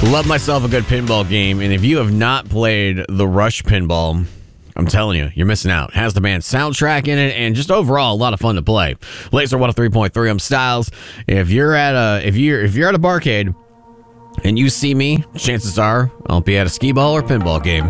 Love myself a good pinball game, and if you have not played the Rush Pinball, I'm telling you, you're missing out. Has the band soundtrack in it, and just overall a lot of fun to play. Laser 103.3. I'm Styles. If you're at a barcade and you see me, chances are I'll be at a skee ball or pinball game.